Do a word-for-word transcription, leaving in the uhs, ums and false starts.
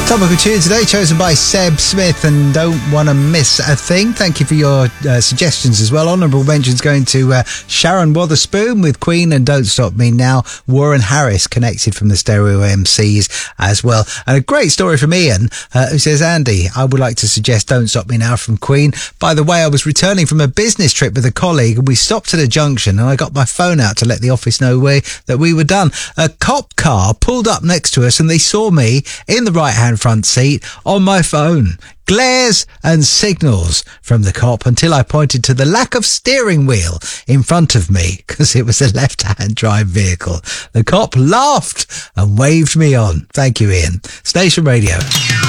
Topical tune today chosen by Seb Smith and Don't Wanna Miss a Thing. Thank you for your uh, suggestions as well. Honourable mentions going to uh, Sharon Wotherspoon with Queen and Don't Stop Me Now. Warren Harris connected from the Stereo M Cs as well. And a great story from Ian uh, who says, Andy, I would like to suggest Don't Stop Me Now from Queen. By the way, I was returning from a business trip with a colleague and we stopped at a junction and I got my phone out to let the office know we, that we were done. A cop car pulled up next to us and they saw me in the right-hand front seat on my phone. Glares and signals from the cop until I pointed to the lack of steering wheel in front of me because it was a left-hand drive vehicle. The cop laughed and waved me on. Thank you, Ian. Station Radio.